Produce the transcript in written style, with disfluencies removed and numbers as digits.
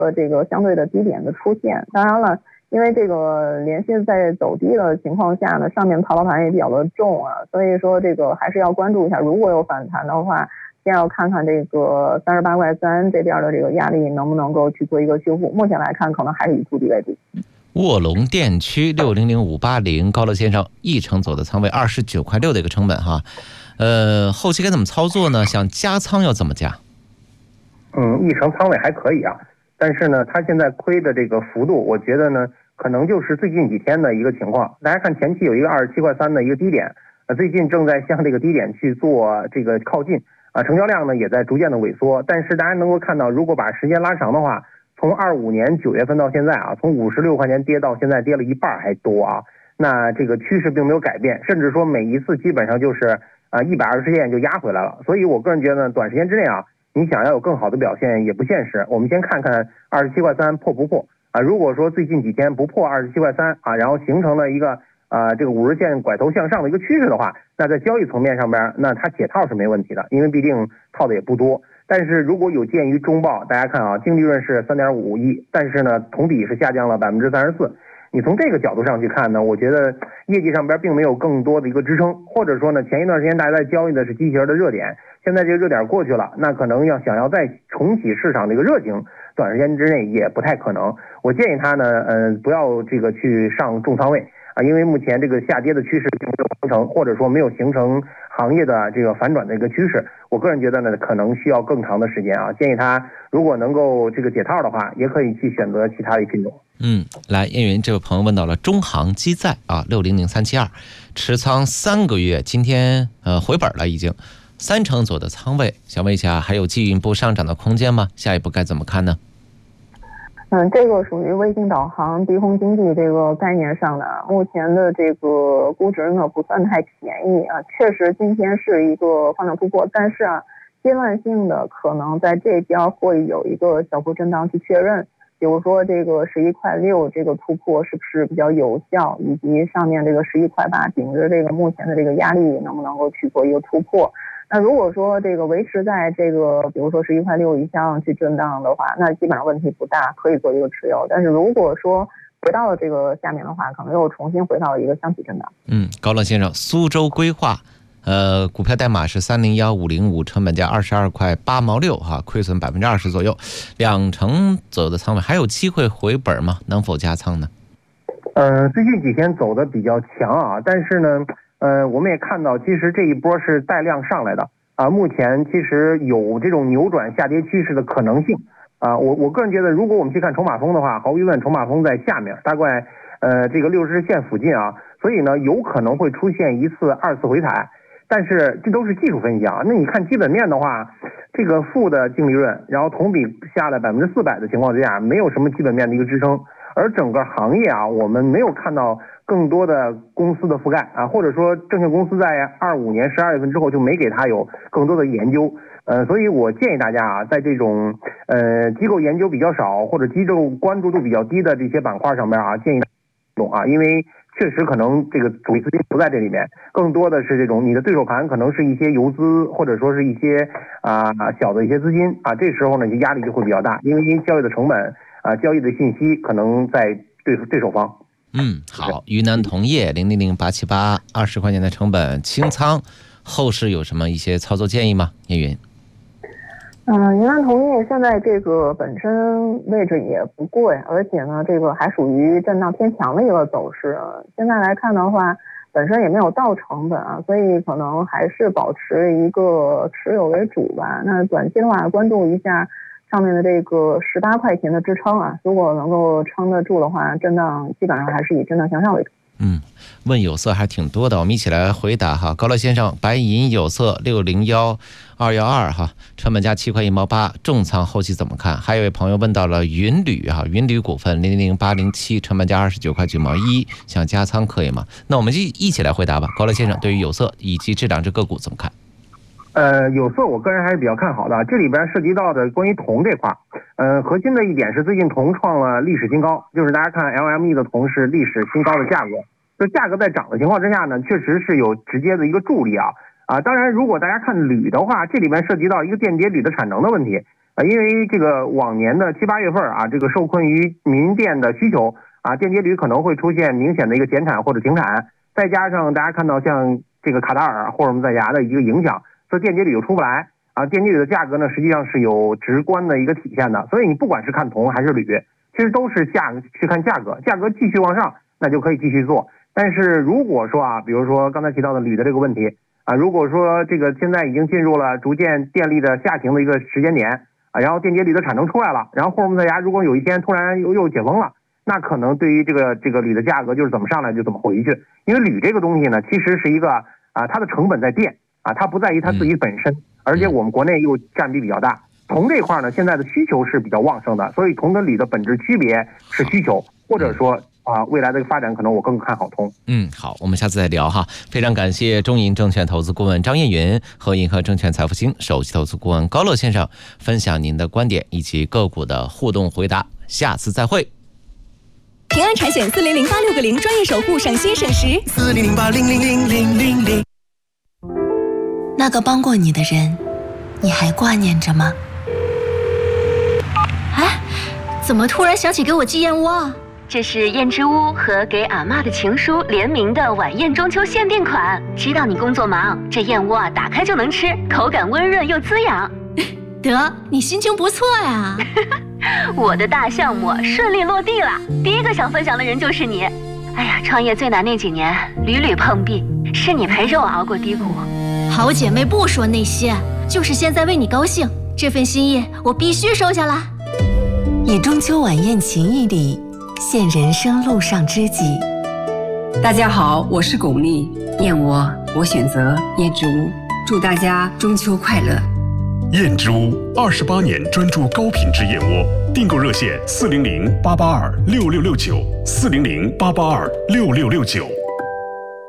这个相对的低点的出现。当然了，因为这个连续在走低的情况下呢，上面套牢盘也比较的重啊，所以说这个还是要关注一下，如果有反弹的话，先要看看这个38.3块这边的这个压力能不能够去做一个修复。目前来看，可能还是以筑底为主。 卧龙电区600580，高乐先生一成走的仓位29.6块的一个成本哈，后期该怎么操作呢？想加仓要怎么加？ 一成仓位还可以啊，但是呢，它现在亏的这个幅度，我觉得呢，可能就是最近几天的一个情况。大家看前期有一个27.3块的一个低点，最近正在向这个低点去做这个靠近啊，成交量呢也在逐渐的萎缩。但是大家能够看到，如果把时间拉长的话，从25年9月份到现在啊，从56块钱跌到现在跌了一半还多啊。那这个趋势并没有改变，甚至说每一次基本上就是120线就压回来了。所以我个人觉得短时间之内啊，你想要有更好的表现也不现实。我们先看看27.3块破不破啊？如果说最近几天不破27.3块啊，然后形成了一个这个50线拐头向上的一个趋势的话，那在交易层面上边，那它解套是没问题的，因为毕竟套的也不多。但是如果有鉴于中报，大家看啊，净利润是3.51，但是呢，同比是下降了34%。你从这个角度上去看呢，我觉得业绩上边并没有更多的一个支撑，或者说呢，前一段时间大家在交易的是机器人的热点，现在这个热点过去了，那可能想要再重启市场这个热情，短时间之内也不太可能。我建议他呢，不要这个去上重仓位啊，因为目前这个下跌的趋势并没有形成，或者说没有形成行业的这个反转的一个趋势。我个人觉得呢，可能需要更长的时间啊。建议他如果能够这个解套的话，也可以去选择其他的品种。 来，燕云这位朋友问到了中航基载啊，600372，持仓3个月，今天回本了，已经3成左右的仓位，想问一下，还有进一步上涨的空间吗？下一步该怎么看呢？ 这个属于卫星导航、低空经济这个概念上的，目前的这个估值呢不算太便宜啊。确实今天是一个放量突破，但是啊，阶段性的可能在这边会有一个小幅震荡去确认。比如说这个11.6块这个突破是不是比较有效，以及上面这个11.8块顶着这个目前的这个压力能不能够去做一个突破。那如果说这个维持在这个比如说11.6块以上去震荡的话，那基本上问题不大，可以做一个持有。但是如果说回到了这个下面的话，可能又重新回到一个箱体震荡。 高乐先生，苏州规划股票代码是301505，成本价22.8块6哈，亏损20%左右，2成左右的仓位，还有机会回本吗？能否加仓呢？ 最近几天走的比较强啊，但是呢，我们也看到，其实这一波是带量上来的啊，目前其实有这种扭转下跌趋势的可能性啊。我个人觉得，如果我们去看筹码峰的话，毫无疑问，筹码峰在下面，大概这个60日线附近啊，所以呢，有可能会出现一次、二次回踩。但是这都是技术分析啊，那你看基本面的话，这个负的净利润，然后同比下了400%的情况之下，没有什么基本面的一个支撑。而整个行业啊，我们没有看到更多的公司的覆盖啊，或者说证券公司在25年12月份之后就没给它有更多的研究。所以我建议大家啊，在这种机构研究比较少或者机构关注度比较低的这些板块上面啊，建议懂啊，因为确实可能这个主力资金不在这里面，更多的是这种你的对手盘可能是一些游资或者说是一些小的一些资金啊，这时候呢压力就会比较大，因为交易的成本交易的信息可能在对手方。 好，云南铜业000878 20块钱的成本清仓，后市有什么一些操作建议吗？叶云。 云南铜业现在这个本身位置也不贵，而且呢，这个还属于震荡偏强的一个走势。现在来看的话，本身也没有到成本啊，所以可能还是保持一个持有为主吧。那短期的话，关注一下上面的这个18块钱的支撑啊，如果能够撑得住的话，震荡基本上还是以震荡向上为主。 问有色还挺多的，我们一起来回答哈。高乐先生，白银有色601212哈，成本价7块1毛8，重仓后期怎么看？还有一位朋友问到了云铝哈，云铝股份000807，成本价29块9毛1，想加仓可以吗？那我们就一起来回答吧。高乐先生，对于有色以及这两只个股怎么看？ 有色我个人还是比较看好的，这里边涉及到的关于铜这块，核心的一点是最近铜创了历史新高，就是大家看 LME 的铜是历史新高的价格，就价格在涨的情况之下呢，确实是有直接的一个助力啊。当然如果大家看铝的话，这里边涉及到一个间谍铝的产能的问题， 因为这个往年的7、8月份啊，这个受困于民电的需求啊，电解铝可能会出现明显的一个减产或者停产，再加上大家看到像这个卡塔尔霍尔木兹海峡的一个影响，所以电解铝又出不来啊，电解铝的价格呢实际上是有直观的一个体现的。所以你不管是看铜还是铝，其实都是去看价格，价格继续往上，那就可以继续做。但是如果说啊，比如说刚才提到的铝的这个问题啊，如果说这个现在已经进入了逐渐电力的下行的一个时间点啊，然后电解铝的产能出来了，然后霍尔木兹海峡如果有一天突然又解封了，那可能对于这个铝的价格就是怎么上来就怎么回去。因为铝这个东西呢，其实是一个啊，它的成本在电啊，它不在于它自己本身，而且我们国内又占比比较大。铜这块呢，现在的需求是比较旺盛的，所以铜跟铝的本质区别是需求，或者说啊，未来的发展可能我更看好铜。 好，我们下次再聊哈。非常感谢中银证券投资顾问张燕云和银河证券财富星首席投资顾问高乐先生分享您的观点以及个股的互动回答，下次再会。 平安产险4008660专业守护，省心省时。 400800000。那个帮过你的人，你还挂念着吗？ 哎，怎么突然想起给我寄燕窝啊？这是燕之屋和给阿嬷的情书联名的晚宴中秋限定款。知道你工作忙，这燕窝啊打开就能吃，口感温润又滋养。 得，你心情不错呀。 我的大项目顺利落地了，第一个想分享的人就是你。哎呀，创业最难那几年屡屡碰壁，是你陪着我熬过低谷。 好姐妹不说那些，就是现在为你高兴，这份心意我必须收下来。 以中秋晚宴情谊礼，献人生路上知己。 大家好，我是巩俐，燕窝我选择燕之屋，祝大家中秋快乐。 燕之屋28年专注高品质燕窝，订购热线400-882-6669，400-882-6669。